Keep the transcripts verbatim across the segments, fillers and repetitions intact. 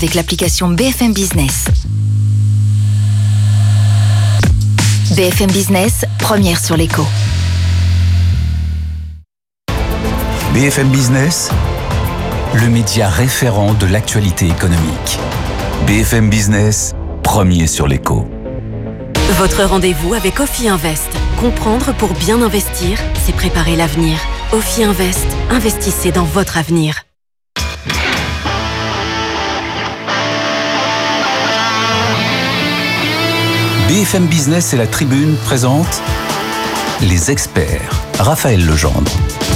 avec l'application B F M Business. B F M Business, première sur l'écho. B F M Business, le média référent de l'actualité économique. B F M Business, premier sur l'écho. Votre rendez-vous avec Ophi Invest. Comprendre pour bien investir, c'est préparer l'avenir. Ophi Invest, investissez dans votre avenir. B F M Business et la Tribune présentent les experts. Raphaël Legendre.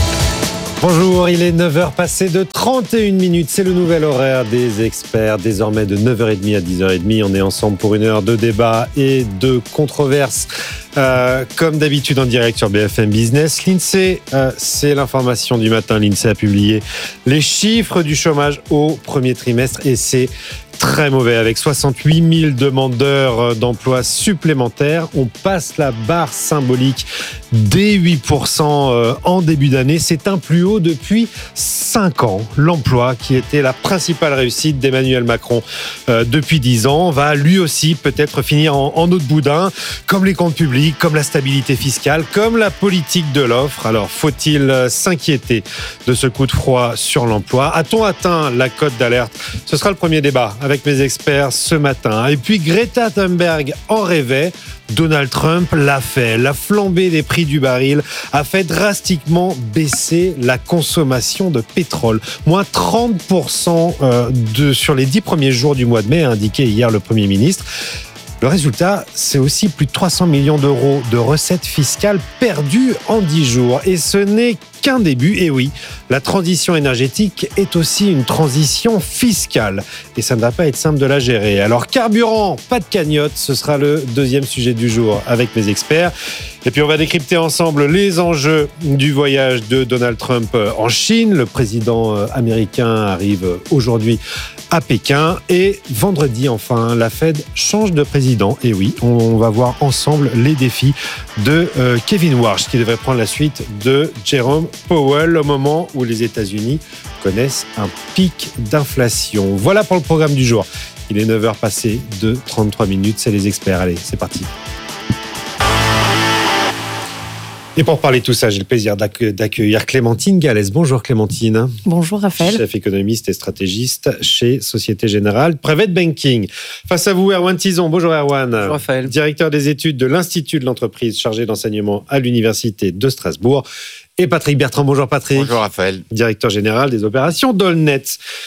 Bonjour, il est neuf heures passées de trente et une minutes. C'est le nouvel horaire des experts. Désormais de neuf heures trente à dix heures trente, on est ensemble pour une heure de débat et de controverses. Euh, comme d'habitude en direct sur B F M Business. L'INSEE, euh, c'est l'information du matin. L'INSEE a publié les chiffres du chômage au premier trimestre et c'est très mauvais. Avec soixante-huit mille demandeurs d'emploi supplémentaires, on passe la barre symbolique des huit pour cent en début d'année. C'est un plus haut depuis cinq ans. L'emploi, qui était la principale réussite d'Emmanuel Macron euh, depuis dix ans, va lui aussi peut-être finir en, en eau de boudin, comme les comptes publics, comme la stabilité fiscale, comme la politique de l'offre. Alors, faut-il s'inquiéter de ce coup de froid sur l'emploi ? A-t-on atteint la cote d'alerte ? Ce sera le premier débat avec mes experts ce matin. Et puis Greta Thunberg en rêvait. Donald Trump l'a fait. La flambée des prix du baril a fait drastiquement baisser la consommation de pétrole. Moins trente pour cent de, sur les dix premiers jours du mois de mai, a indiqué hier le Premier ministre. Le résultat, c'est aussi plus de trois cents millions d'euros de recettes fiscales perdues en dix jours. Et ce n'est qu'un début. Et oui, la transition énergétique est aussi une transition fiscale. Et ça ne va pas être simple de la gérer. Alors, carburant, pas de cagnotte, ce sera le deuxième sujet du jour avec mes experts. Et puis, on va décrypter ensemble les enjeux du voyage de Donald Trump en Chine. Le président américain arrive aujourd'hui à Pékin. Et vendredi, enfin, la Fed change de président. Et oui, on va voir ensemble les défis de euh, Kevin Warsh, qui devrait prendre la suite de Jerome Powell au moment où les États-Unis connaissent un pic d'inflation. Voilà pour le programme du jour. Il est neuf heures passées de trente-trois minutes. C'est les experts. Allez, c'est parti. Et pour parler de tout ça, j'ai le plaisir d'accueillir Clémentine Gallès. Bonjour Clémentine. Bonjour Raphaël. Chef économiste et stratégiste chez Société Générale Private Banking. Face à vous, Erwan Tison. Bonjour Erwan. Bonjour Raphaël. Directeur des études de l'Institut de l'entreprise chargé d'enseignement à l'Université de Strasbourg. Et Patrick Bertrand. Bonjour Patrick. Bonjour Raphaël. Directeur général des opérations d'Allnet.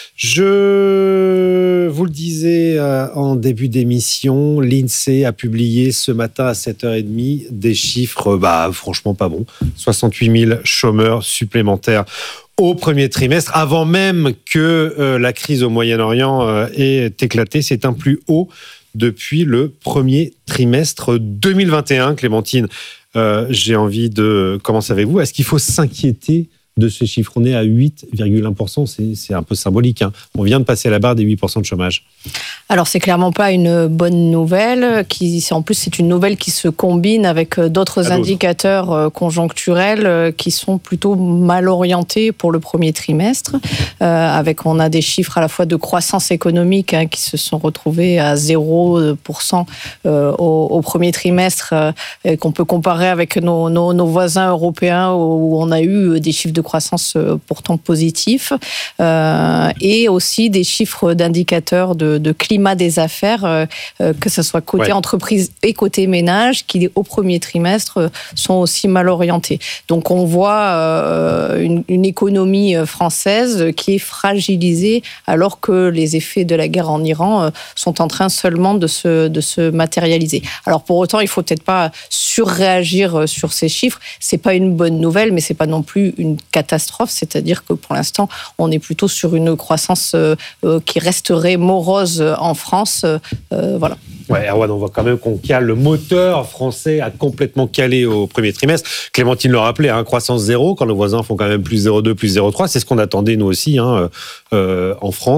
Je vous le disais euh, en début d'émission, l'INSEE a publié ce matin à sept heures trente des chiffres, bah, franchement pas bons. soixante-huit mille chômeurs supplémentaires au premier trimestre, avant même que euh, la crise au Moyen-Orient euh, ait éclaté. C'est un plus haut depuis le premier trimestre deux mille vingt et un, Clémentine. Euh, j'ai envie de... Comment savez-vous ? Est-ce qu'il faut s'inquiéter de ce chiffre ? On est à huit virgule un pour cent, c'est, c'est un peu symbolique. Hein. On vient de passer la barre des huit pour cent de chômage. Alors, c'est clairement pas une bonne nouvelle. Qui, en plus, c'est une nouvelle qui se combine avec d'autres ah, indicateurs d'autres. conjoncturels qui sont plutôt mal orientés pour le premier trimestre. Euh, avec, on a des chiffres à la fois de croissance économique hein, qui se sont retrouvés à zéro pour cent euh, au, au premier trimestre, euh, qu'on peut comparer avec nos, nos, nos voisins européens où on a eu des chiffres de croissance pourtant positifs, euh, et aussi des chiffres d'indicateurs de, de climat des affaires, euh, que ce soit côté ouais. entreprise et côté ménage, qui au premier trimestre sont aussi mal orientés. Donc on voit euh, une, une économie française qui est fragilisée alors que les effets de la guerre en Iran euh, sont en train seulement de se, de se matérialiser. Alors pour autant, il ne faut peut-être pas surréagir sur ces chiffres. Ce n'est pas une bonne nouvelle, mais ce n'est pas non plus une catastrophe, c'est-à-dire que pour l'instant, on est plutôt sur une croissance euh, qui resterait morose en France. Euh, voilà. Ouais, Erwan, on voit quand même qu'on cale, le moteur français a complètement calé au premier trimestre. Clémentine le rappelait, hein, croissance zéro, quand nos voisins font quand même plus zéro virgule deux, plus zéro virgule trois, c'est ce qu'on attendait nous aussi hein, euh, en France.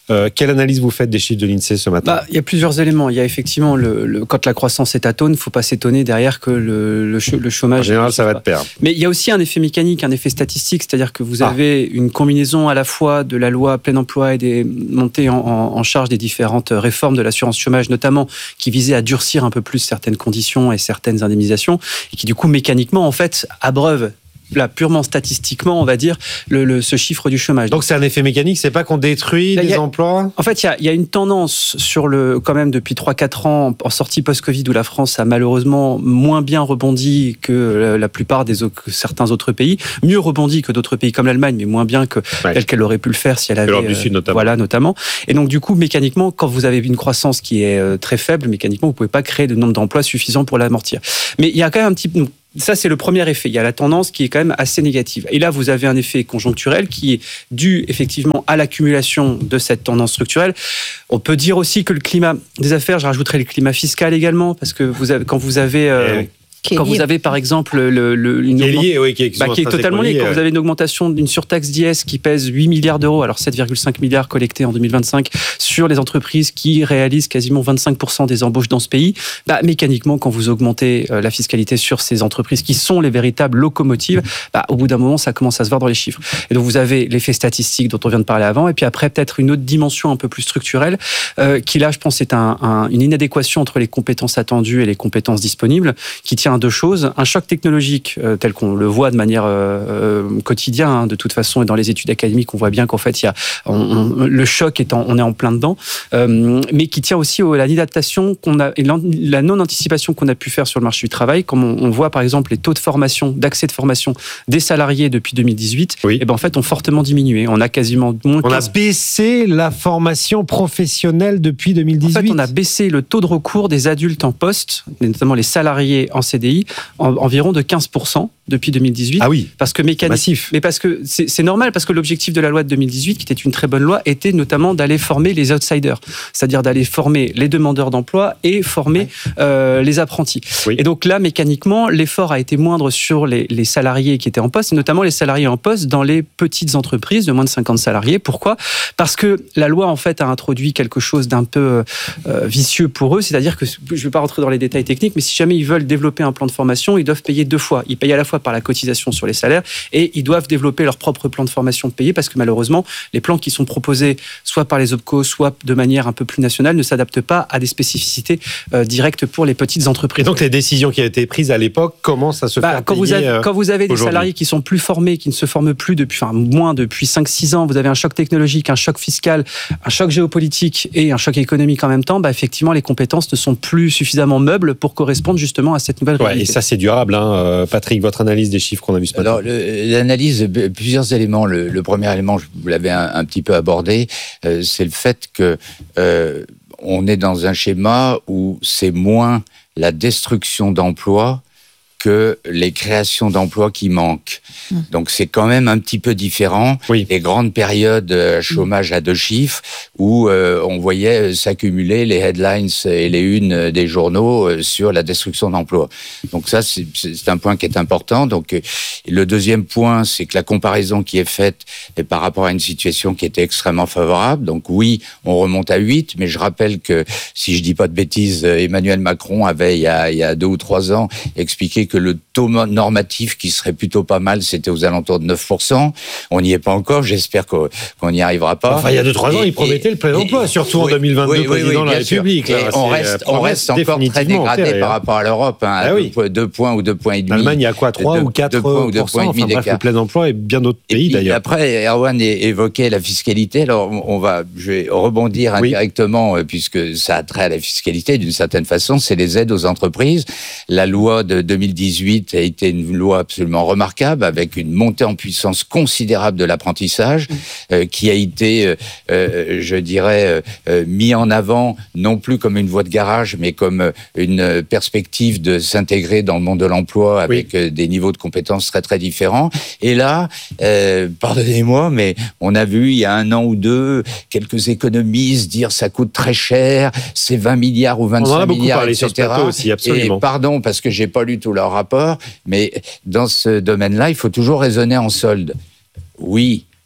Euh, quelle analyse vous faites des chiffres de l'INSEE ce matin ? Bah, il y a plusieurs éléments. Il y a effectivement, le, le, quand la croissance est atone, il ne faut pas s'étonner derrière que le, le, le chômage... En général, ça va de pair. Mais il y a aussi un effet mécanique, un effet statistique, c'est-à-dire que vous Ah. avez une combinaison à la fois de la loi plein emploi et des montées en, en, en charge des différentes réformes de l'assurance chômage, notamment qui visaient à durcir un peu plus certaines conditions et certaines indemnisations, et qui du coup mécaniquement en fait abreuvent là, purement statistiquement, on va dire, le, le, ce chiffre du chômage. Donc c'est un effet mécanique, c'est pas qu'on détruit Là, des a, emplois ? En fait, il y a, y a une tendance sur le, quand même depuis trois quatre ans, en sortie post-Covid, où la France a malheureusement moins bien rebondi que la plupart des que certains autres pays, mieux rebondi que d'autres pays comme l'Allemagne, mais moins bien que ouais. tel qu'elle aurait pu le faire si elle avait... L'Europe du Sud notamment. Voilà, notamment. Et donc du coup, mécaniquement, quand vous avez une croissance qui est très faible, mécaniquement, vous pouvez pas créer de nombre d'emplois suffisant pour l'amortir. Mais il y a quand même un petit... Ça, c'est le premier effet. Il y a la tendance qui est quand même assez négative. Et là, vous avez un effet conjoncturel qui est dû effectivement à l'accumulation de cette tendance structurelle. On peut dire aussi que le climat des affaires, je rajouterai le climat fiscal également, parce que vous avez, quand vous avez... Euh, Qui quand vous avez par exemple le, le, une qui est lié, oui, qui est, bah, qui est totalement lié. Quand ouais. vous avez une augmentation d'une surtaxe d'I S qui pèse huit milliards d'euros, alors sept virgule cinq milliards collectés en deux mille vingt-cinq sur les entreprises qui réalisent quasiment vingt-cinq pour cent des embauches dans ce pays, bah, mécaniquement, quand vous augmentez euh, la fiscalité sur ces entreprises qui sont les véritables locomotives, bah, au bout d'un moment, ça commence à se voir dans les chiffres. Et donc, vous avez l'effet statistique dont on vient de parler avant, et puis après, peut-être une autre dimension un peu plus structurelle, euh, qui là, je pense, est un, un, une inadéquation entre les compétences attendues et les compétences disponibles, qui tient à deux choses. Un choc technologique euh, tel qu'on le voit de manière euh, quotidienne, hein, de toute façon, et dans les études académiques, on voit bien qu'en fait, il y a on, on, le choc est en, on est en plein dedans, euh, mais qui tient aussi à l'adaptation qu'on a et la non-anticipation qu'on a pu faire sur le marché du travail. Comme on, on voit par exemple les taux de formation, d'accès de formation des salariés depuis deux mille dix-huit, oui. et ben en fait, ont fortement diminué. On a quasiment moins on quinze... a baissé la formation professionnelle depuis deux mille dix-huit. En fait, on a baissé le taux de recours des adultes en poste, notamment les salariés en C D I, en, environ de quinze pour cent depuis deux mille dix-huit. Ah oui, parce que mécanique, massif. Mais parce que c'est, c'est normal, parce que l'objectif de la loi de deux mille dix-huit, qui était une très bonne loi, était notamment d'aller former les outsiders, c'est-à-dire d'aller former les demandeurs d'emploi et former ouais. euh, les apprentis. Oui. Et donc là, mécaniquement, l'effort a été moindre sur les, les salariés qui étaient en poste, et notamment les salariés en poste dans les petites entreprises de moins de cinquante salariés. Pourquoi ? Parce que la loi, en fait, a introduit quelque chose d'un peu euh, vicieux pour eux, c'est-à-dire que, je ne vais pas rentrer dans les détails techniques, mais si jamais ils veulent développer un plan de formation, ils doivent payer deux fois. Ils payent à la fois par la cotisation sur les salaires et ils doivent développer leur propre plan de formation payé, parce que malheureusement, les plans qui sont proposés soit par les OPCO, soit de manière un peu plus nationale, ne s'adaptent pas à des spécificités euh, directes pour les petites entreprises. Et donc les décisions qui ont été prises à l'époque commencent à se bah, faire quand payer vous avez, euh, Quand vous avez des aujourd'hui. salariés qui sont plus formés, qui ne se forment plus depuis, enfin moins depuis cinq six ans, vous avez un choc technologique, un choc fiscal, un choc géopolitique et un choc économique en même temps, bah, effectivement les compétences ne sont plus suffisamment meubles pour correspondre justement à cette nouvelle ouais, réalité. Et ça c'est durable, hein. Patrick, votre analyse des chiffres qu'on a vu ce matin. Alors le, l'analyse, plusieurs éléments. Le, le premier élément, vous l'avez un, un petit peu abordé, euh, c'est le fait que euh, on est dans un schéma où c'est moins la destruction d'emplois que les créations d'emplois qui manquent. Mmh. Donc c'est quand même un petit peu différent. Oui. Les grandes périodes euh, chômage à deux chiffres où euh, on voyait s'accumuler les headlines et les unes des journaux euh, sur la destruction d'emplois. Donc ça c'est, c'est un point qui est important. Donc euh, le deuxième point, c'est que la comparaison qui est faite est par rapport à une situation qui était extrêmement favorable. Donc oui, on remonte à huit, mais je rappelle que si je dis pas de bêtises, Emmanuel Macron avait il y a, il y a deux ou trois ans expliqué que le taux normatif qui serait plutôt pas mal, c'était aux alentours de neuf pour cent. On n'y est pas encore, j'espère qu'on n'y arrivera pas. Enfin, il y a deux trois ans, il promettait et, le plein emploi, surtout oui, en deux mille vingt-deux, oui, président oui, oui, de la République. Là, on reste, on reste encore très dégradé terre, par rapport à l'Europe, hein, à ah oui. deux, deux points ou deux points et demi. L'Allemagne, il y a quoi, trois ou quatre points ou deux points et demi d'écart. Bref, le plein emploi et bien d'autres et pays puis, d'ailleurs. Après, Erwan évoquait la fiscalité. Alors, on va, je vais rebondir oui. indirectement, puisque ça a trait à la fiscalité d'une certaine façon, c'est les aides aux entreprises. La loi de deux mille dix-huit a été une loi absolument remarquable, avec une montée en puissance considérable de l'apprentissage, euh, qui a été, euh, je dirais, euh, mis en avant, non plus comme une voie de garage, mais comme une perspective de s'intégrer dans le monde de l'emploi avec oui. des niveaux de compétences très très différents. Et là, euh, pardonnez-moi, mais on a vu il y a un an ou deux quelques économistes dire ça coûte très cher, c'est vingt milliards ou vingt-cinq milliards, et cetera. Aussi, absolument. Et pardon, parce que j'ai pas lu tout leur rapport, mais dans ce domaine-là, il faut toujours raisonner en solde. Oui,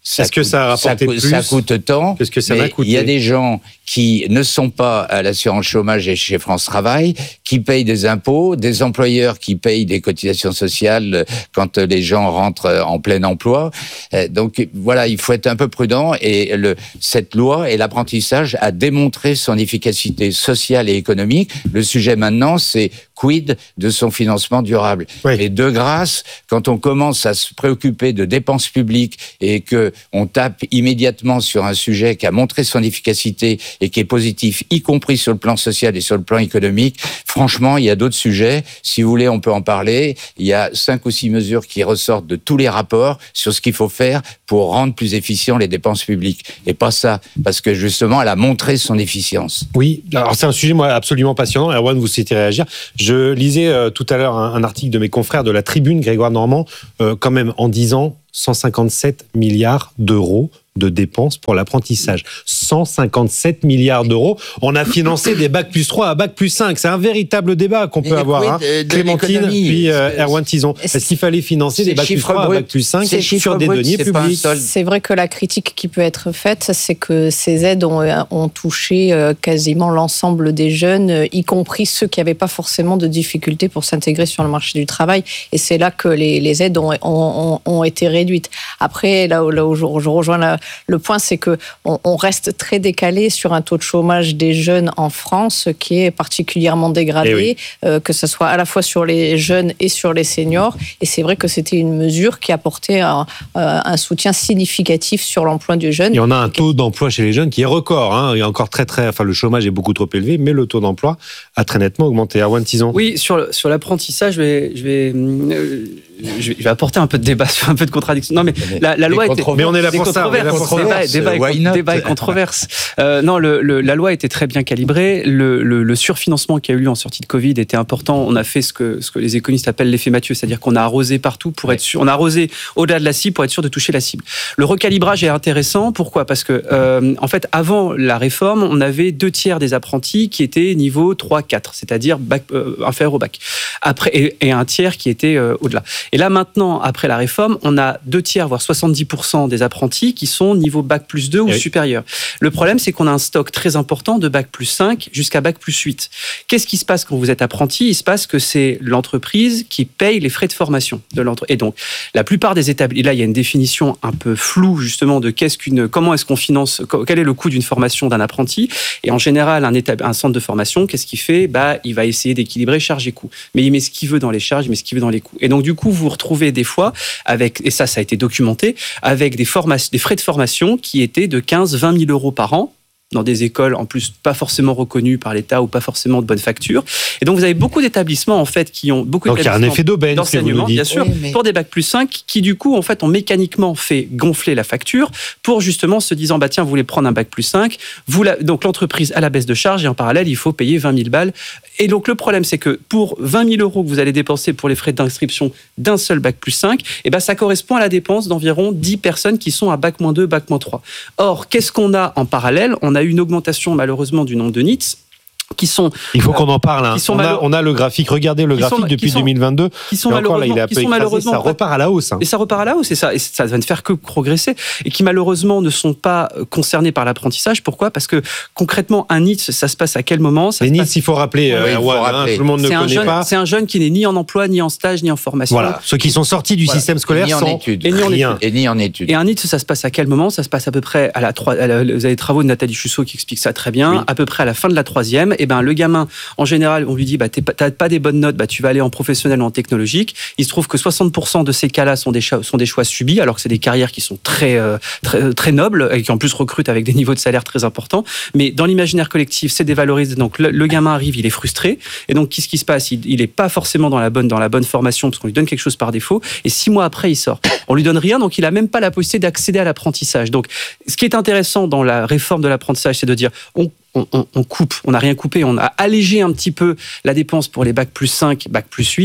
Ça Est-ce que coûte, ça a rapporté ça coûte, plus ça coûte tant. Qu'est-ce que ça va coûter ? Il y a des gens qui ne sont pas à l'assurance chômage et chez France Travail, qui payent des impôts, des employeurs qui payent des cotisations sociales quand les gens rentrent en plein emploi. Donc voilà, il faut être un peu prudent et le, cette loi et l'apprentissage a démontré son efficacité sociale et économique. Le sujet maintenant, c'est quid de son financement durable. Oui. Et de grâce, quand on commence à se préoccuper de dépenses publiques et que on tape immédiatement sur un sujet qui a montré son efficacité et qui est positif, y compris sur le plan social et sur le plan économique, franchement, il y a d'autres sujets. Si vous voulez, on peut en parler. Il y a cinq ou six mesures qui ressortent de tous les rapports sur ce qu'il faut faire pour rendre plus efficient les dépenses publiques. Et pas ça, parce que justement, elle a montré son efficience. Oui, alors c'est un sujet moi absolument passionnant. Erwan, vous souhaitez réagir. Je lisais euh, tout à l'heure un, un article de mes confrères de la Tribune, Grégoire Normand, euh, quand même en disant cent cinquante-sept milliards d'euros de dépenses pour l'apprentissage. cent cinquante-sept milliards d'euros. On a financé des bac plus trois à bac plus cinq. C'est un véritable débat qu'on peut avoir. Hein. De, de Clémentine, puis euh, Erwan Tison. Est-ce qu'il fallait financer des bac plus trois à bac plus cinq sur des deniers publics ? C'est vrai que la critique qui peut être faite, c'est que ces aides ont, ont touché quasiment l'ensemble des jeunes, y compris ceux qui n'avaient pas forcément de difficultés pour s'intégrer sur le marché du travail. Et c'est là que les, les aides ont, ont, ont été réduites. Après, là où, là où je, je rejoins la, le point, c'est qu'on on reste très décalé sur un taux de chômage des jeunes en France qui est particulièrement dégradé, oui. euh, que ce soit à la fois sur les jeunes et sur les seniors. Et c'est vrai que c'était une mesure qui apportait un, un soutien significatif sur l'emploi du jeune. Et on a un taux d'emploi chez les jeunes qui est record. Hein. Il y a encore très, très, enfin, le chômage est beaucoup trop élevé, mais le taux d'emploi a très nettement augmenté. Erwan Tison. Oui, sur, sur l'apprentissage, je vais, je vais, euh, je vais apporter un peu de débat, sur un peu de contradiction. Non, mais la, la loi était. Mais on est là pour ça. Débat, débat, et, débat et controverse. Euh, non, le, le, la loi était très bien calibrée. Le, le, le surfinancement qui a eu lieu en sortie de Covid était important. On a fait ce que, ce que les économistes appellent l'effet Mathieu, c'est-à-dire qu'on a arrosé partout pour ouais. être sûr. On a arrosé au-delà de la cible pour être sûr de toucher la cible. Le recalibrage est intéressant. Pourquoi ? Parce que, euh, en fait, avant la réforme, on avait deux tiers des apprentis qui étaient niveau trois quatre, c'est-à-dire bac, euh, inférieur au bac. Après, et, et un tiers qui était euh, au-delà. Et là, maintenant, après la réforme, on a deux tiers, voire soixante-dix pour cent des apprentis qui sont niveau bac plus deux ou oui. supérieur. Le problème, c'est qu'on a un stock très important de bac plus cinq jusqu'à bac plus huit. Qu'est-ce qui se passe quand vous êtes apprenti ? Il se passe que c'est l'entreprise qui paye les frais de formation de l'entreprise. Et donc, la plupart des établissements, là, il y a une définition un peu floue, justement, de qu'est-ce qu'une, comment est-ce qu'on finance, quel est le coût d'une formation d'un apprenti. Et en général, un, étab... un centre de formation, qu'est-ce qu'il fait ? Bah, il va essayer d'équilibrer charges et coûts. Mais il met ce qu'il veut dans les charges, il met ce qu'il veut dans les coûts. Et donc, du coup, vous vous retrouvez des fois avec, et ça, ça a été documenté, avec des, formations, des frais de formation qui étaient de quinze à vingt mille euros par an, dans des écoles en plus pas forcément reconnues par l'État ou pas forcément de bonne facture. Et donc vous avez beaucoup d'établissements en fait qui ont beaucoup donc il y a un effet d'aubaine d'enseignement, bien sûr, oui, mais... pour des bac plus cinq qui du coup en fait ont mécaniquement fait gonfler la facture pour justement se disant bah tiens vous voulez prendre un bac plus cinq, vous la... donc l'entreprise a la baisse de charge et en parallèle il faut payer vingt mille balles. Et donc le problème c'est que pour vingt mille euros que vous allez dépenser pour les frais d'inscription d'un seul bac plus cinq, et ben ça correspond à la dépense d'environ dix personnes qui sont à bac moins deux, bac moins trois. Or qu'est-ce qu'on a en parallèle ? On a une augmentation malheureusement du nombre de N I T S qui sont. Il faut qu'on en parle. Hein. On, a, on a le graphique. Regardez le graphique sont, depuis sont, deux mille vingt-deux. Qui sont malheureusement, là, il est un peu écrasé, malheureusement ça repart à la hausse. Hein. Et ça repart à la hausse. Et ça, et ça va ne faire que progresser. Et qui malheureusement ne sont pas concernés par l'apprentissage. Pourquoi ? Parce que concrètement, un N I T S, ça se passe à quel moment ? ça Les se N I T passe... S, il faut rappeler. Oui, euh, faut ouais, rappeler. Hein, tout le monde ne c'est connaît jeune, pas. C'est un jeune qui n'est ni en emploi, ni en stage, ni en formation. Voilà. Ceux qui sont sortis du voilà. système scolaire ni en sans études. Et ni en rien. Et ni en études. Et un N I T S, ça se passe à quel moment ? Ça se passe à peu près à la trois. Vous avez les travaux de Nathalie Chusseau qui expliquent ça très bien. Oui. À peu près à la fin de la troisième. Et ben le gamin, en général, on lui dit bah, t'as pas des bonnes notes, bah, tu vas aller en professionnel ou en technologique. Il se trouve que soixante pour cent de ces cas-là sont des, choix, sont des choix subis, alors que c'est des carrières qui sont très, euh, très, très nobles et qui en plus recrutent avec des niveaux de salaire très importants. Mais dans l'imaginaire collectif, c'est dévalorisé. Donc le, le gamin arrive, il est frustré. Et donc qu'est-ce qui se passe ? Il n'est pas forcément dans la, bonne, dans la bonne formation parce qu'on lui donne quelque chose par défaut. Et six mois après, il sort. On lui donne rien, donc il n'a même pas la possibilité d'accéder à l'apprentissage. Donc ce qui est intéressant dans la réforme de l'apprentissage, c'est de dire on On, on, on coupe, on n'a rien coupé, on a allégé un petit peu la dépense pour les bac plus cinq, bac plus huit,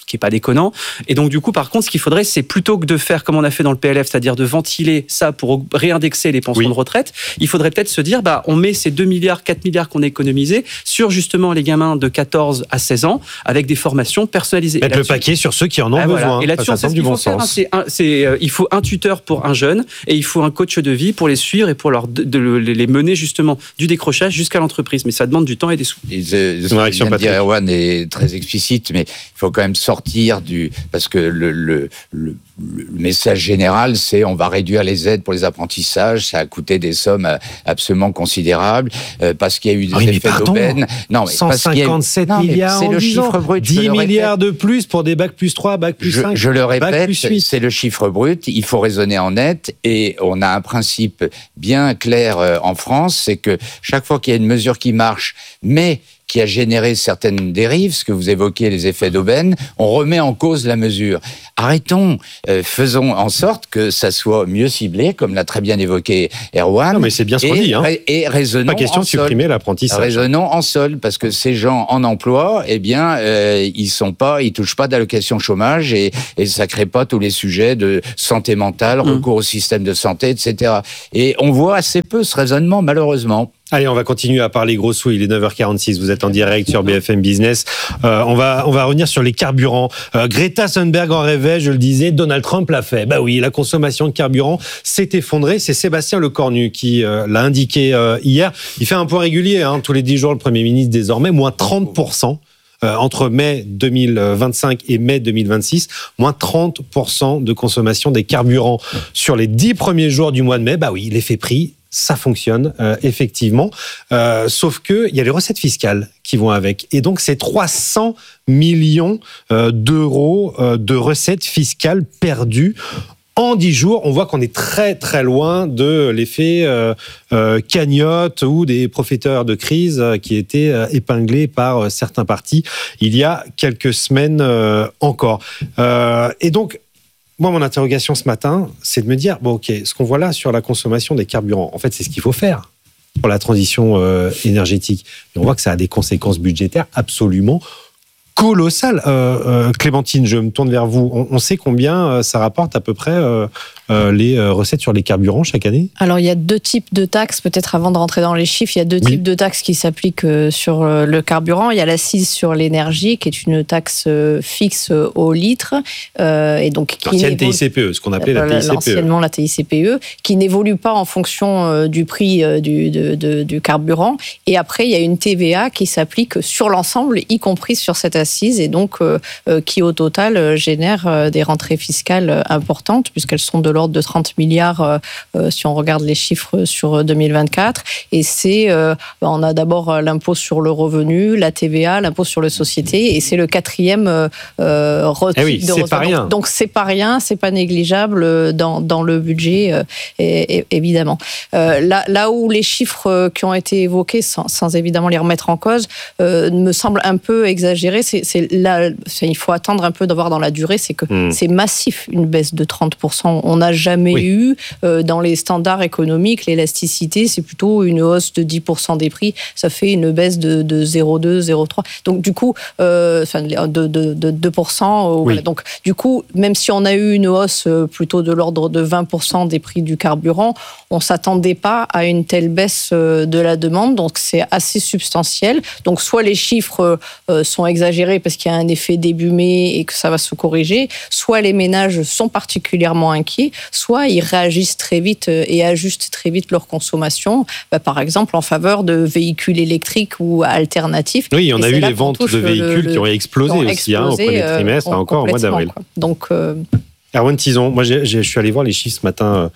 qui est pas déconnant. Et donc du coup, par contre, ce qu'il faudrait, c'est plutôt que de faire comme on a fait dans le P L F, c'est-à-dire de ventiler ça pour réindexer les pensions oui. de retraite, il faudrait peut-être se dire, bah, on met ces deux milliards, quatre milliards qu'on a économisés sur justement les gamins de quatorze à seize ans avec des formations personnalisées. Mettre le paquet sur ceux qui en ont ah, besoin. Voilà. Et là-dessus, ça, ça c'est ce qu'il bon faut faire. Hein, c'est un, c'est, euh, il faut un tuteur pour un jeune et il faut un coach de vie pour les suivre et pour leur de, de, de les mener justement du décrochage jusqu'à l'entreprise. Mais ça demande du temps et des sous. Et ce, ce que vient de dire Erwan est très explicite, mais il faut quand même sortir du... Parce que le, le, le, le message général, c'est on va réduire les aides pour les apprentissages, ça a coûté des sommes absolument considérables, euh, parce qu'il y a eu des oui, effets d'aubaine. Non, mais cent cinquante-sept eu... milliards c'est le chiffre brut. dix milliards de plus pour des bacs plus trois, bacs plus cinq. Je, je le répète, c'est le chiffre brut, il faut raisonner en net, et on a un principe bien clair en France, c'est que chaque fois qu'il y a une mesure qui marche, mais qui a généré certaines dérives, ce que vous évoquez, les effets d'aubaine, on remet en cause la mesure. Arrêtons, euh, faisons en sorte que ça soit mieux ciblé, comme l'a très bien évoqué Erwan. Non, mais c'est bien ce qu'on dit. Hein. Et raisonnons pas question de supprimer l'apprentissage. Raisonnons en sol, parce que ces gens en emploi, eh bien, euh, ils sont pas, ils touchent pas d'allocation chômage et, et ça crée pas tous les sujets de santé mentale, mmh. recours au système de santé, et cetera. Et on voit assez peu ce raisonnement, malheureusement. Allez, on va continuer à parler gros sous. Il est neuf heures quarante-six. Vous êtes en direct sur B F M Business. Euh, on va, on va revenir sur les carburants. Euh, Greta Thunberg en rêvait, je le disais. Donald Trump l'a fait. Bah oui, la consommation de carburant s'est effondrée. C'est Sébastien Lecornu qui euh, l'a indiqué euh, hier. Il fait un point régulier, hein, tous les dix jours, le Premier ministre désormais, moins trente pour cent. Euh, entre mai deux mille vingt-cinq et mai deux mille vingt-six, moins trente pour cent de consommation des carburants sur les dix premiers jours du mois de mai. Bah oui, l'effet prix, ça fonctionne euh, effectivement, euh, sauf que il y a les recettes fiscales qui vont avec, et donc c'est trois cents millions euh, d'euros euh, de recettes fiscales perdues. En dix jours, on voit qu'on est très très loin de l'effet euh, euh, cagnotte ou des profiteurs de crise euh, qui étaient euh, épinglés par euh, certains partis il y a quelques semaines euh, encore. Euh, et donc, moi, mon interrogation ce matin, c'est de me dire, bon, ok, ce qu'on voit là sur la consommation des carburants, en fait, c'est ce qu'il faut faire pour la transition euh, énergétique. Mais on voit que ça a des conséquences budgétaires absolument colossales. Euh, euh, Clémentine, je me tourne vers vous. On, on sait combien euh, ça rapporte à peu près euh, euh, les euh, recettes sur les carburants chaque année ? Alors, il y a deux types de taxes, peut-être avant de rentrer dans les chiffres, il y a deux oui. types de taxes qui s'appliquent euh, sur euh, le carburant. Il y a l'accise sur l'énergie, qui est une taxe euh, fixe euh, au litre. Euh, et donc, qui L'ancienne T I C P E, ce qu'on appelait euh, la T I C P E. Anciennement la T I C P E, qui n'évolue pas en fonction euh, du prix euh, du, de, de, du carburant. Et après, il y a une T V A qui s'applique sur l'ensemble, y compris sur cette assise, et donc euh, euh, qui, au total, euh, génère euh, des rentrées fiscales euh, importantes, puisqu'elles sont de l'ordre de trente milliards euh, euh, si on regarde les chiffres sur deux mille vingt-quatre. Et c'est, euh, on a d'abord l'impôt sur le revenu, la T V A, l'impôt sur les sociétés, et c'est le quatrième euh, euh, eh oui, de c'est pas rien. Donc, donc c'est pas rien, c'est pas négligeable dans, dans le budget, euh, et, et, évidemment. Euh, là, là où les chiffres qui ont été évoqués, sans, sans évidemment les remettre en cause, euh, me semblent un peu exagérés, c'est, c'est là, c'est, il faut attendre un peu d'avoir dans la durée, c'est que mmh. c'est massif, une baisse de trente pour cent. On n'a jamais oui. eu, euh, dans les standards économiques, l'élasticité, c'est plutôt une hausse de dix pour cent des prix, ça fait une baisse de, de zéro virgule deux, zéro virgule trois. Donc du coup, euh, enfin, de, de, de deux pour cent. Oui. Voilà. Donc du coup, même si on a eu une hausse plutôt de l'ordre de vingt pour cent des prix du carburant, on ne s'attendait pas à une telle baisse de la demande, donc c'est assez substantiel. Donc soit les chiffres euh, sont exagérés parce qu'il y a un effet début mai et que ça va se corriger, soit les ménages sont particulièrement inquiets, soit ils réagissent très vite et ajustent très vite leur consommation, bah, par exemple en faveur de véhicules électriques ou alternatifs. Oui, on et a eu les ventes de véhicules le, qui ont explosé ont aussi explosé, hein, au premier trimestre, euh, encore au mois d'avril. Quoi. Donc... Euh, Erwan Tison, moi j'ai, j'ai, je suis allé voir les chiffres ce matin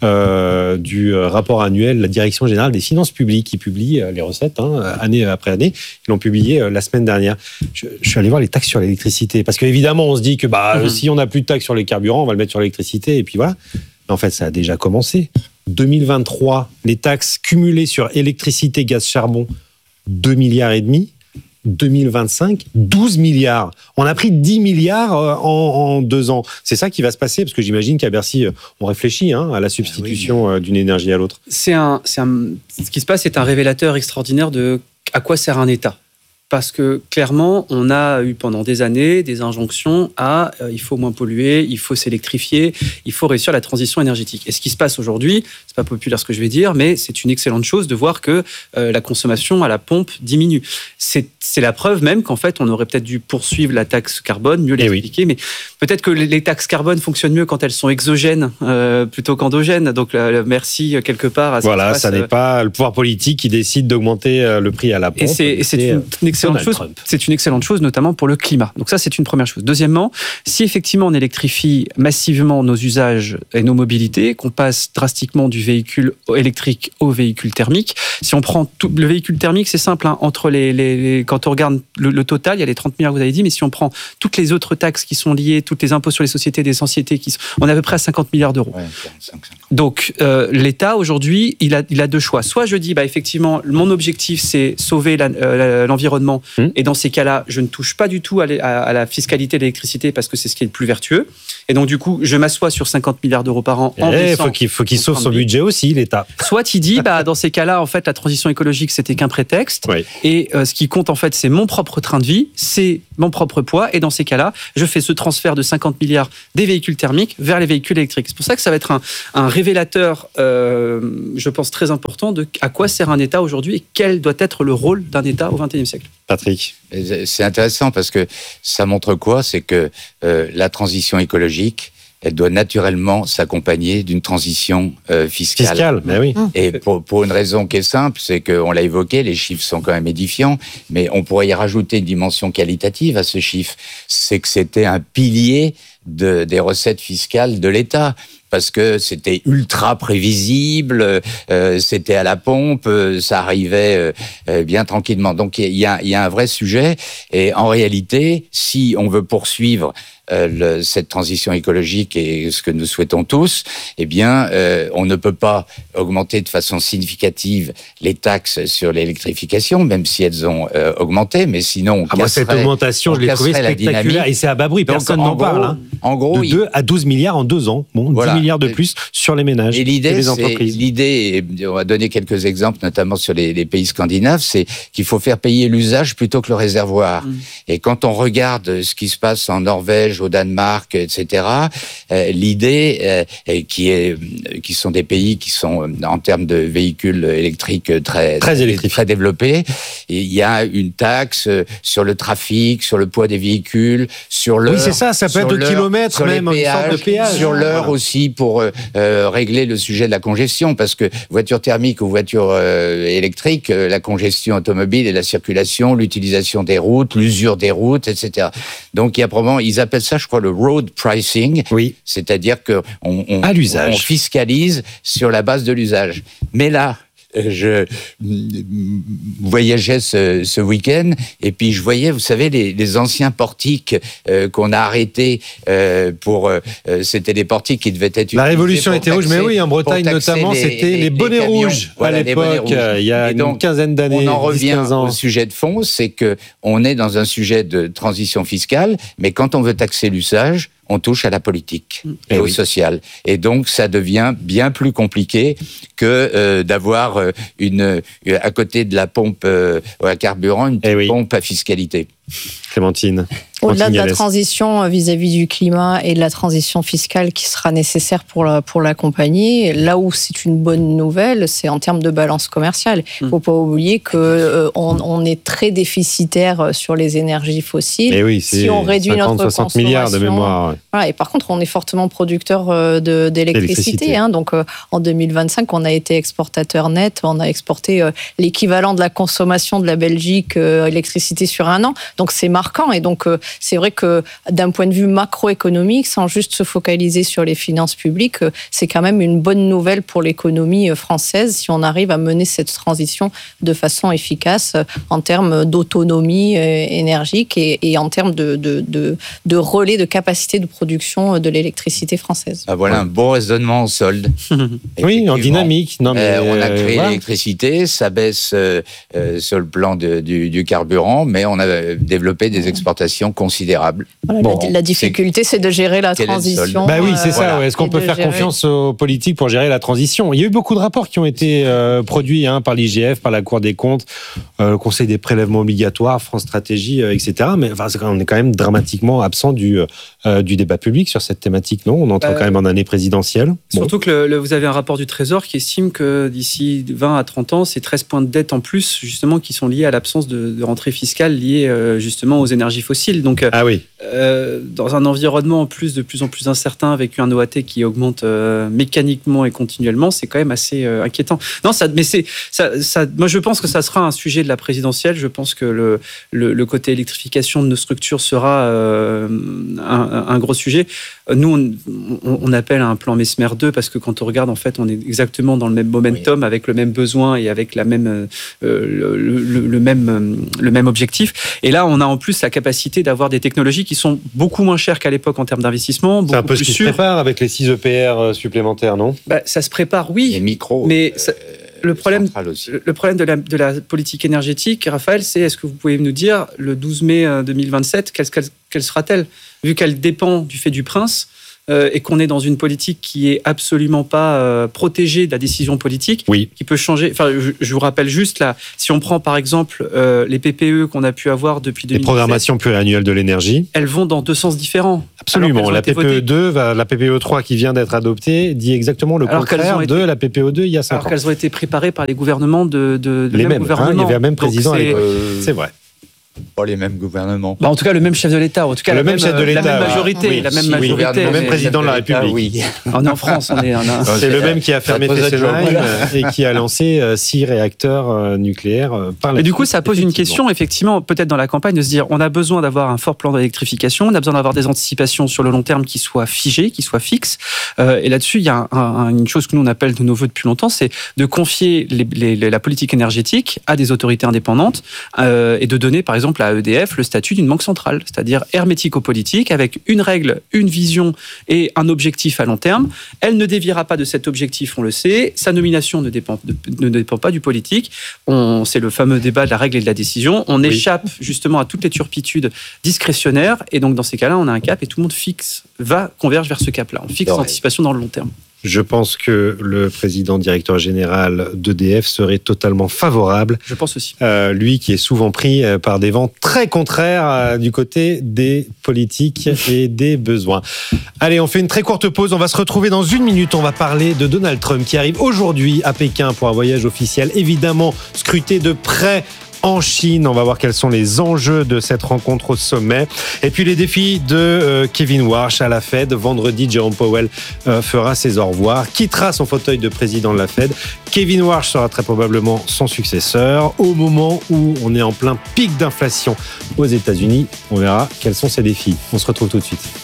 euh, du rapport annuel de la Direction générale des finances publiques qui publie les recettes hein, année après année. Ils l'ont publié la semaine dernière. Je, je suis allé voir les taxes sur l'électricité parce qu'évidemment on se dit que bah, mmh. si on n'a plus de taxes sur les carburants, on va le mettre sur l'électricité et puis voilà. Mais en fait, ça a déjà commencé. deux mille vingt-trois, les taxes cumulées sur électricité, gaz, charbon, deux milliards et demi. deux mille vingt-cinq, douze milliards. On a pris dix milliards en, en deux ans. C'est ça qui va se passer, parce que j'imagine qu'à Bercy, on réfléchit hein, à la substitution ah oui. d'une énergie à l'autre. C'est un, c'est un, ce qui se passe est un révélateur extraordinaire de à quoi sert un État. parce que clairement, on a eu pendant des années des injonctions à euh, il faut moins polluer, il faut s'électrifier, il faut réussir la transition énergétique. Et ce qui se passe aujourd'hui, c'est pas populaire ce que je vais dire, mais c'est une excellente chose de voir que euh, la consommation à la pompe diminue. C'est, c'est la preuve même qu'en fait, on aurait peut-être dû poursuivre la taxe carbone, mieux l'expliquer, oui. mais peut-être que les taxes carbone fonctionnent mieux quand elles sont exogènes euh, plutôt qu'endogènes. Donc euh, merci quelque part à ce Voilà, qui se passe, ça n'est euh, pas le pouvoir politique qui décide d'augmenter euh, le prix à la pompe. Et c'est, et c'est une, une excellente chose. Trump. C'est une excellente chose, notamment pour le climat. Donc ça, c'est une première chose. Deuxièmement, si effectivement on électrifie massivement nos usages et nos mobilités, qu'on passe drastiquement du véhicule électrique au véhicule thermique, si on prend tout le véhicule thermique, c'est simple. Hein, entre les, les, les, quand on regarde le, le total, il y a les trente milliards que vous avez dit, mais si on prend toutes les autres taxes qui sont liées, toutes les impôts sur les sociétés, des sociétés qui sont, on est à peu près à cinquante milliards d'euros. Ouais, quarante-cinq, cinquante. Donc euh, l'État aujourd'hui, il a, il a deux choix. Soit je dis, bah effectivement, mon objectif c'est sauver la, euh, l'environnement, mmh. et dans ces cas-là, je ne touche pas du tout à, à, à la fiscalité de l'électricité parce que c'est ce qui est le plus vertueux. Et donc du coup, je m'assois sur cinquante milliards d'euros par an. Il eh, faut qu'il faut qu'il sauve son budget aussi, l'État. Soit il dit, bah dans ces cas-là, en fait, la transition écologique c'était qu'un prétexte, oui. et euh, ce qui compte en fait, c'est mon propre train de vie, c'est mon propre poids. Et dans ces cas-là, je fais ce transfert de cinquante milliards des véhicules thermiques vers les véhicules électriques. C'est pour ça que ça va être un, un révélateur, euh, je pense, très important de à quoi sert un État aujourd'hui et quel doit être le rôle d'un État au vingt et unième siècle. Patrick. C'est intéressant parce que ça montre quoi ? C'est que euh, la transition écologique, elle doit naturellement s'accompagner d'une transition euh, fiscale. Fiscale, mais oui. Et pour, pour une raison qui est simple, c'est qu'on l'a évoqué, les chiffres sont quand même édifiants, mais on pourrait y rajouter une dimension qualitative à ce chiffre. C'est que c'était un pilier de, des recettes fiscales de l'État. Parce que c'était ultra prévisible, euh, c'était à la pompe, euh, ça arrivait euh, bien tranquillement. Donc il y a, il y a un vrai sujet. Et en réalité, si on veut poursuivre euh, le, cette transition écologique et ce que nous souhaitons tous, eh bien, euh, on ne peut pas augmenter de façon significative les taxes sur l'électrification, même si elles ont euh, augmenté. Mais sinon, on ah, moi, cette augmentation, je l'ai trouvée spectaculaire. Et c'est à bas bruit, personne n'en parle. Hein. En gros, de deux à douze milliards en deux ans. Bon, voilà. dix milliards de plus sur les ménages et, l'idée, et les entreprises. C'est, l'idée, on va donner quelques exemples, notamment sur les, les pays scandinaves, c'est qu'il faut faire payer l'usage plutôt que le réservoir. Mmh. Et quand on regarde ce qui se passe en Norvège, au Danemark, et cetera, euh, l'idée, euh, qui est, qui sont des pays qui sont en termes de véhicules électriques très très, très, très développés, et il y a une taxe sur le trafic, sur le poids des véhicules, sur l'heure. Oui, c'est ça. Ça peut être le kilomètre même, une sorte de péage. Sur l'heure voilà. aussi pour euh, régler le sujet de la congestion, parce que voiture thermique ou voiture euh, électrique, euh, la congestion automobile et la circulation, l'utilisation des routes, l'usure des routes, et cetera. Donc il y a probablement, ils appellent ça, je crois, le road pricing, oui. c'est-à-dire que on, on, à l'usage. on fiscalise sur la base de l'usage. Mais là, je voyageais ce, ce week-end et puis je voyais, vous savez, les, les anciens portiques euh, qu'on a arrêtés euh, pour... Euh, c'était des portiques qui devaient être... La révolution était rouge, mais oui, en Bretagne notamment, les, c'était les, les bonnets les rouges voilà, à l'époque, rouges. Il y a donc, une quinzaine d'années, on en revient dix, ans. Au sujet de fond, c'est qu'on est dans un sujet de transition fiscale, mais quand on veut taxer l'usage, on touche à la politique et, et au oui. social. Et donc, ça devient bien plus compliqué que euh, d'avoir euh, une, à côté de la pompe euh, à carburant, une oui. pompe à fiscalité. Clémentine. Au-delà de la transition vis-à-vis du climat et de la transition fiscale qui sera nécessaire pour, la, pour l'accompagner, là où c'est une bonne nouvelle, c'est en termes de balance commerciale. Il ne faut pas oublier qu'on euh, on est très déficitaire sur les énergies fossiles. Et oui, c'est si on réduit cinquante, notre soixante milliards de mémoire. Ouais. Voilà, et par contre, on est fortement producteur de, d'électricité. Hein, donc, euh, en deux mille vingt-cinq, on a été exportateur net. On a exporté euh, l'équivalent de la consommation de la Belgique, euh, électricité sur un an. Donc, c'est marquant. Et donc, euh, c'est vrai que d'un point de vue macroéconomique, sans juste se focaliser sur les finances publiques, c'est quand même une bonne nouvelle pour l'économie française si on arrive à mener cette transition de façon efficace en termes d'autonomie énergique et, et en termes de, de, de, de relais de capacité de production de l'électricité française. Ah, voilà un bon raisonnement en solde. Oui, en dynamique. Non, mais euh, on a créé voilà. l'électricité, ça baisse euh, euh, sur le plan de, du, du carburant, mais on a développer des exportations considérables. Voilà, Bon, la, la difficulté, c'est... c'est de gérer la Quel est le transition. solde ? Bah oui, c'est euh, ça. voilà. Ouais. Est-ce qu'on Et peut de faire gérer- confiance aux politiques pour gérer la transition ? Il y a eu beaucoup de rapports qui ont été euh, produits hein, par l'I G F, par la Cour des comptes, euh, le Conseil des prélèvements obligatoires, France Stratégie, euh, et cetera. Mais enfin, on est quand même dramatiquement absent du, euh, du débat public sur cette thématique, non ? On entre Euh, quand même en année présidentielle. Bon. Surtout que le, le- vous avez un rapport du Trésor qui estime que d'ici vingt à trente ans, c'est treize points de dette en plus, justement, qui sont liés à l'absence de, de rentrée fiscale liée euh, justement aux énergies fossiles. Donc, Ah oui. euh, dans un environnement en plus de plus en plus incertain, avec un O A T qui augmente euh, mécaniquement et continuellement, c'est quand même assez euh, inquiétant. Non, ça, mais c'est, ça, ça, moi je pense que ça sera un sujet de la présidentielle. Je pense que le, le, le côté électrification de nos structures sera euh, un, un gros sujet. Nous, on, on, on appelle un plan Mesmer deux parce que quand on regarde, en fait, on est exactement dans le même momentum, oui. avec le même besoin et avec la même, euh, le, le, le, même, le même objectif. Et là, on a en plus la capacité d'avoir des technologies qui sont beaucoup moins chères qu'à l'époque en termes d'investissement, beaucoup C'est un peu plus ce qui se sûres. prépare avec les six E P R supplémentaires, non ? Bah, ça se prépare, oui. Les micros. Mais ça, le problème, aussi. le problème de la, de la politique énergétique, Raphaël, c'est est-ce que vous pouvez nous dire le douze mai deux mille vingt-sept, quelle, quelle, quelle sera-t-elle ? Vu qu'elle dépend du fait du prince. Euh, et qu'on est dans une politique qui est absolument pas euh, protégée de la décision politique, oui. qui peut changer. Enfin, je, je vous rappelle juste là, si on prend par exemple euh, les P P E qu'on a pu avoir depuis deux mille dix-sept, les programmations pluriannuelles de l'énergie, elles vont dans deux sens différents. Absolument. La P P E deux, va, la P P E trois qui vient d'être adoptée, dit exactement le alors contraire été, de la P P E deux il y a cinq alors ans. Alors qu'elles ont été préparées par les gouvernements de, de, de les même mêmes. gouvernement. Hein, il y avait le même président. C'est, euh, c'est vrai. Pas les mêmes gouvernements. Bah en tout cas, le même chef de l'État. En tout cas, le la même, même chef de l'État. La même majorité. Oui, la même si, majorité. Oui, le même président de la République. Oui. On est en France. On est. On a... C'est le même qui a fermé Fessenheim et qui a lancé euh, six réacteurs euh, nucléaires euh, par la. Et du coup, ça pose une question, effectivement, peut-être dans la campagne, de se dire, on a besoin d'avoir un fort plan d'électrification, on a besoin d'avoir des anticipations sur le long terme qui soient figées, qui soient fixes. Euh, et là-dessus, il y a un, un, une chose que nous on appelle de nos voeux depuis longtemps, c'est de confier les, les, la politique énergétique à des autorités indépendantes euh, et de donner, par exemple, à E D F le statut d'une banque centrale, c'est-à-dire hermético-politique, avec une règle, une vision et un objectif à long terme. Elle ne déviera pas de cet objectif, on le sait. Sa nomination ne dépend, de, ne dépend pas du politique. On, c'est le fameux débat de la règle et de la décision. On oui. échappe justement à toutes les turpitudes discrétionnaires. Et donc, dans ces cas-là, on a un cap et tout le monde fixe, va, converge vers ce cap-là. On fixe l'anticipation dans le long terme. Je pense que le président directeur général d'E D F serait totalement favorable. Je pense aussi. Euh, lui qui est souvent pris par des vents très contraires euh, du côté des politiques et des besoins. Allez, on fait une très courte pause. On va se retrouver dans une minute. On va parler de Donald Trump qui arrive aujourd'hui à Pékin pour un voyage officiel. Évidemment, scruté de près en Chine. On va voir quels sont les enjeux de cette rencontre au sommet. Et puis les défis de euh, Kevin Warsh à la Fed. Vendredi, Jerome Powell euh, fera ses au revoir, quittera son fauteuil de président de la Fed. Kevin Warsh sera très probablement son successeur. Au moment où on est en plein pic d'inflation aux États-Unis, on verra quels sont ces défis. On se retrouve tout de suite.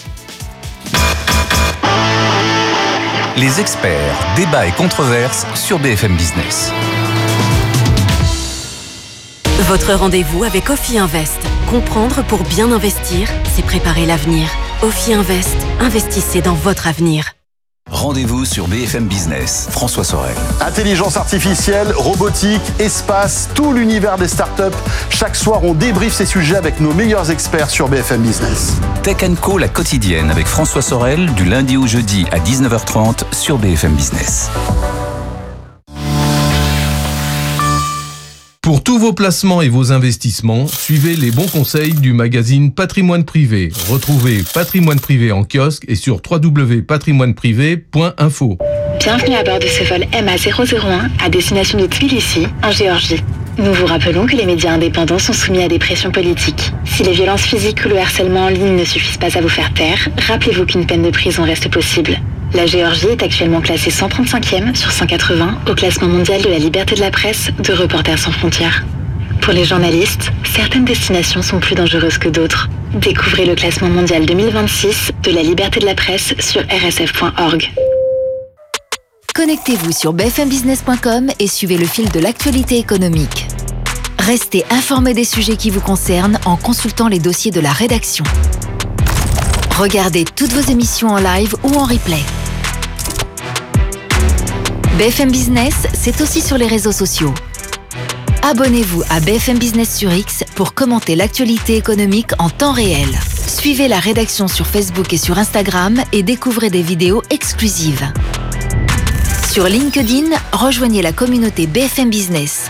Les experts, débats et controverses sur B F M Business. Votre rendez-vous avec Ophi Invest. Comprendre pour bien investir, c'est préparer l'avenir. Ophi Invest, investissez dans votre avenir. Rendez-vous sur B F M Business. François Sorel. Intelligence artificielle, robotique, espace, tout l'univers des startups. Chaque soir, on débriefe ces sujets avec nos meilleurs experts sur B F M Business. Tech and Co, la quotidienne avec François Sorel, du lundi au jeudi à dix-neuf heures trente sur B F M Business. Pour tous vos placements et vos investissements, suivez les bons conseils du magazine Patrimoine Privé. Retrouvez Patrimoine Privé en kiosque et sur w w w point patrimoine privé point info. Bienvenue à bord de ce vol M A zéro zéro un à destination de Tbilissi, en Géorgie. Nous vous rappelons que les médias indépendants sont soumis à des pressions politiques. Si les violences physiques ou le harcèlement en ligne ne suffisent pas à vous faire taire, rappelez-vous qu'une peine de prison reste possible. La Géorgie est actuellement classée cent trente-cinquième sur cent quatre-vingts au classement mondial de la liberté de la presse de Reporters sans frontières. Pour les journalistes, certaines destinations sont plus dangereuses que d'autres. Découvrez le classement mondial deux mille vingt-six de la liberté de la presse sur r s f point org. Connectez-vous sur b f m business point com et suivez le fil de l'actualité économique. Restez informés des sujets qui vous concernent en consultant les dossiers de la rédaction. Regardez toutes vos émissions en live ou en replay. B F M Business, c'est aussi sur les réseaux sociaux. Abonnez-vous à B F M Business sur X pour commenter l'actualité économique en temps réel. Suivez la rédaction sur Facebook et sur Instagram et découvrez des vidéos exclusives. Sur LinkedIn, rejoignez la communauté B F M Business.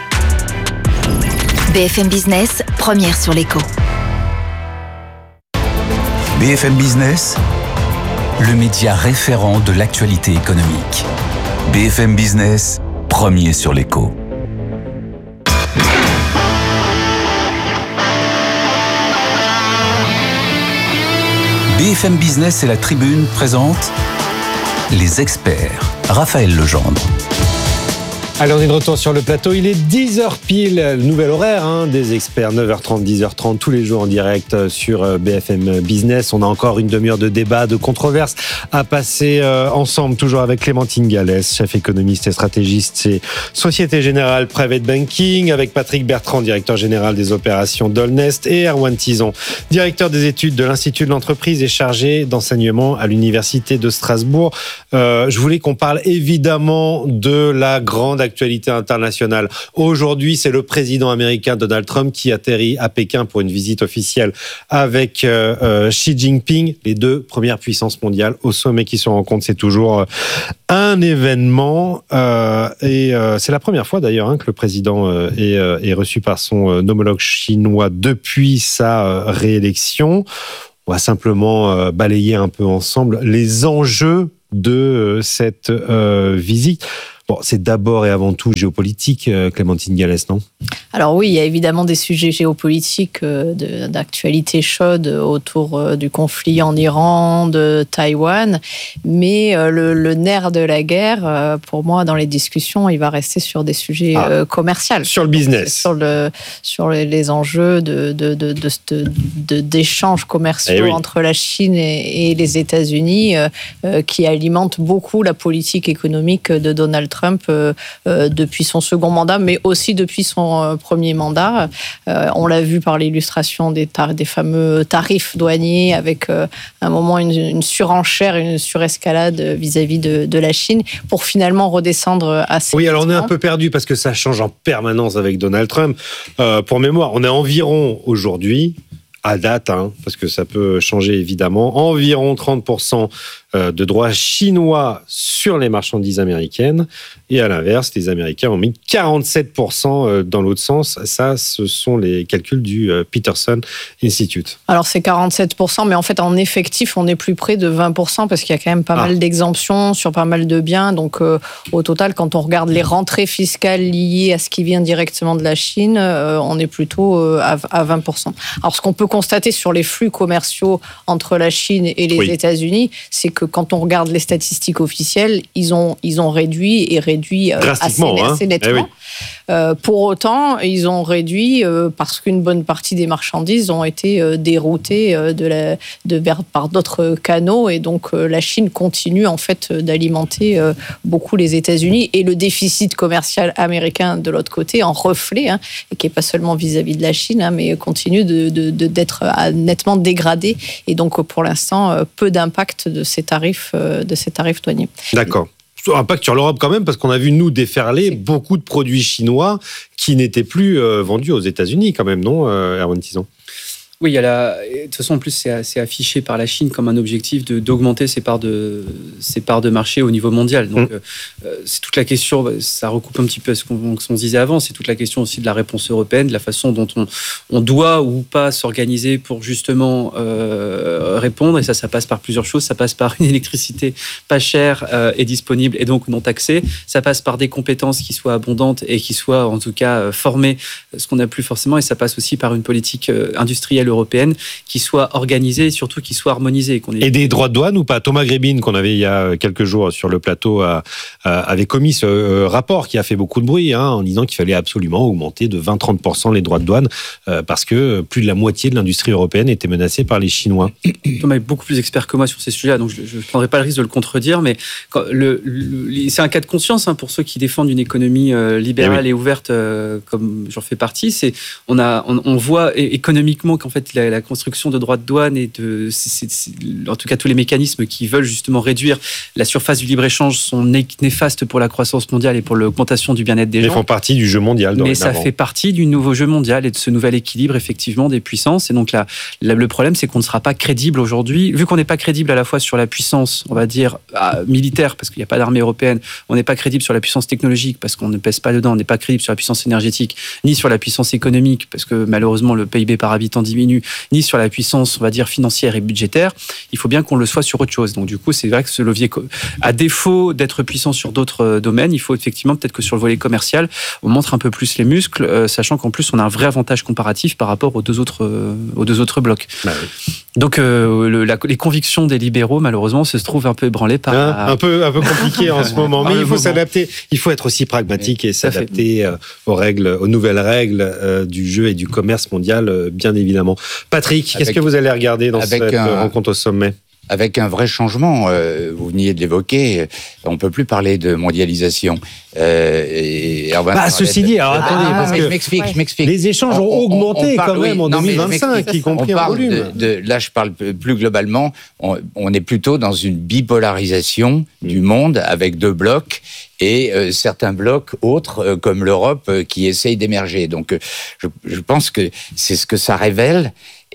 B F M Business, première sur l'écho. B F M Business, le média référent de l'actualité économique. B F M Business, premier sur l'écho. B F M Business et la Tribune présentent les experts. Raphaël Legendre. Allez, on est de retour sur le plateau. Il est dix heures pile, nouvel horaire hein, des experts, neuf heures trente, dix heures trente, tous les jours en direct sur B F M Business. On a encore une demi-heure de débat, de controverses à passer euh, ensemble, toujours avec Clémentine Gallès, chef économiste et stratégiste chez Société Générale Private Banking, avec Patrick Bertrand, directeur général des opérations d'Olnest, et Erwan Tison, directeur des études de l'Institut de l'entreprise et chargé d'enseignement à l'Université de Strasbourg. Euh, je voulais qu'on parle évidemment de la grande actualité internationale. Aujourd'hui, c'est le président américain Donald Trump qui atterrit à Pékin pour une visite officielle avec euh, euh, Xi Jinping, les deux premières puissances mondiales au sommet qui se rencontrent. C'est toujours un événement euh, et euh, c'est la première fois d'ailleurs hein, que le président euh, est, euh, est reçu par son euh, homologue chinois depuis sa euh, réélection. On va simplement euh, balayer un peu ensemble les enjeux de euh, cette euh, visite. Bon, c'est d'abord et avant tout géopolitique, euh, Clémentine Gallès, non ? Alors oui, il y a évidemment des sujets géopolitiques euh, de, d'actualité chaude autour euh, du conflit en Iran, de Taïwan, mais euh, le, le nerf de la guerre, euh, pour moi, dans les discussions, il va rester sur des sujets ah, euh, commerciaux. Sur le business. Donc, sur, le, sur les, les enjeux de, de, de, de, de, de, d'échanges commerciaux eh oui. entre la Chine et, et les États-Unis, euh, euh, qui alimentent beaucoup la politique économique de Donald Trump. Trump euh, euh, depuis son second mandat, mais aussi depuis son euh, premier mandat. Euh, on l'a vu par l'illustration des, tar- des fameux tarifs douaniers, avec euh, un moment une, une surenchère, une surescalade vis-à-vis de, de la Chine, pour finalement redescendre assez. Oui, alors on est un peu perdu parce que ça change en permanence avec Donald Trump. Euh, pour mémoire, on est environ aujourd'hui, à date, hein, parce que ça peut changer évidemment, environ trente pour cent de droits chinois sur les marchandises américaines. Et à l'inverse, les Américains ont mis quarante-sept pour cent dans l'autre sens. Ça, ce sont les calculs du Peterson Institute. Alors, c'est quarante-sept pour cent, mais en fait, en effectif, on est plus près de vingt pour cent parce qu'il y a quand même pas ah. mal d'exemptions sur pas mal de biens. Donc, euh, au total, quand on regarde les rentrées fiscales liées à ce qui vient directement de la Chine, euh, on est plutôt euh, à, à vingt pour cent. Alors, ce qu'on peut constater sur les flux commerciaux entre la Chine et les oui. États-Unis, c'est que que quand on regarde les statistiques officielles, ils ont, ils ont réduit et réduit euh, assez, hein. assez nettement. Eh oui. Euh, pour autant, ils ont réduit euh, parce qu'une bonne partie des marchandises ont été euh, déroutées euh, de la, de, vers, par d'autres canaux, et donc euh, la Chine continue en fait d'alimenter euh, beaucoup les États-Unis, et le déficit commercial américain de l'autre côté en reflet, hein, et qui n'est pas seulement vis-à-vis de la Chine, hein, mais continue de, de, de, d'être nettement dégradé, et donc pour l'instant euh, peu d'impact de ces tarifs, euh, de ces tarifs douaniers. D'accord. Impact sur l'Europe quand même, parce qu'on a vu, nous, déferler beaucoup de produits chinois qui n'étaient plus euh, vendus aux États-Unis quand même, non, euh, Erwan Tison ? Oui, il y a la... de toute façon, en plus, c'est, c'est affiché par la Chine comme un objectif de, d'augmenter ses parts de, ses parts de marché au niveau mondial. Donc, mmh. euh, c'est toute la question, ça recoupe un petit peu à ce qu'on, ce qu'on disait avant, c'est toute la question aussi de la réponse européenne, de la façon dont on, on doit ou pas s'organiser pour justement euh, répondre. Et ça, ça passe par plusieurs choses. Ça passe par une électricité pas chère euh, et disponible, et donc non taxée. Ça passe par des compétences qui soient abondantes et qui soient, en tout cas, formées, ce qu'on n'a plus forcément. Et ça passe aussi par une politique industrielle européenne qui soit organisée et surtout qui soit harmonisée. Qu'on ait... Et des droits de douane ou pas ? Thomas Grébin, qu'on avait il y a quelques jours sur le plateau, a, a, avait commis ce euh, rapport qui a fait beaucoup de bruit, hein, en disant qu'il fallait absolument augmenter de vingt à trente pour cent les droits de douane euh, parce que plus de la moitié de l'industrie européenne était menacée par les Chinois. Thomas est beaucoup plus expert que moi sur ces sujets-là, donc je ne prendrai pas le risque de le contredire, mais quand le, le, c'est un cas de conscience hein, pour ceux qui défendent une économie euh, libérale et, oui. et ouverte euh, comme j'en fais partie. C'est, on, a, on, on voit économiquement qu'en fait fait, la, la construction de droits de douane et de, c'est, c'est, c'est, en tout cas, tous les mécanismes qui veulent justement réduire la surface du libre-échange sont néfastes pour la croissance mondiale et pour l'augmentation du bien-être des gens. Ils font partie du jeu mondial. Mais ça fait partie du nouveau jeu mondial et de ce nouvel équilibre, effectivement, des puissances. Et donc, là, là le problème, c'est qu'on ne sera pas crédible aujourd'hui. Vu qu'on n'est pas crédible à la fois sur la puissance, on va dire, ah, militaire, parce qu'il n'y a pas d'armée européenne, on n'est pas crédible sur la puissance technologique, parce qu'on ne pèse pas dedans, on n'est pas crédible sur la puissance énergétique, ni sur la puissance économique, parce que malheureusement, le P I B par habitant diminue, ni sur la puissance, on va dire, financière et budgétaire. Il faut bien qu'on le soit sur autre chose. Donc, du coup, c'est vrai que ce levier, à défaut d'être puissant sur d'autres domaines, il faut effectivement peut-être que sur le volet commercial, on montre un peu plus les muscles, euh, sachant qu'en plus, on a un vrai avantage comparatif par rapport aux deux autres, euh, aux deux autres blocs. Bah oui. Donc, euh, le, la, les convictions des libéraux, malheureusement, se trouvent un peu ébranlées par... Hein, un, peu, un peu compliqué en ce moment, mais il faut moment. s'adapter. Il faut être aussi pragmatique et s'adapter euh, aux règles, aux nouvelles règles euh, du jeu et du commerce mondial, euh, bien évidemment. Patrick, avec, qu'est-ce que vous allez regarder dans cette un... rencontre au sommet ? Avec un vrai changement, euh, vous veniez de l'évoquer, on ne peut plus parler de mondialisation. Euh, et bah, ceci de... dit, alors attendez, ah, parce que je m'explique, ouais. je m'explique. Les échanges on, ont augmenté on, on parle, quand même oui, en non, deux mille vingt-cinq, y compris en volume. De, de, là, je parle plus globalement, on, on est plutôt dans une bipolarisation mmh. du monde avec deux blocs et euh, certains blocs autres, euh, comme l'Europe, euh, qui essayent d'émerger. Donc, euh, je, je pense que c'est ce que ça révèle.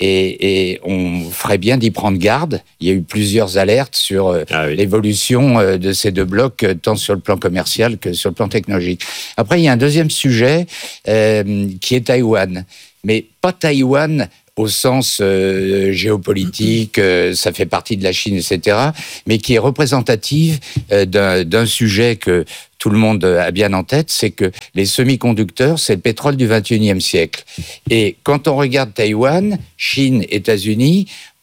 Et, et on ferait bien d'y prendre garde. Il y a eu plusieurs alertes sur euh, ah oui. l'évolution euh, de ces deux blocs, euh, tant sur le plan commercial que sur le plan technologique. Après, il y a un deuxième sujet euh, qui est Taïwan. Mais pas Taïwan au sens euh, géopolitique, euh, ça fait partie de la Chine, et cetera, mais qui est représentative euh, d'un, d'un sujet que tout le monde a bien en tête, c'est que les semi-conducteurs, c'est le pétrole du vingt et unième siècle. Et quand on regarde Taïwan, Chine, États-Unis,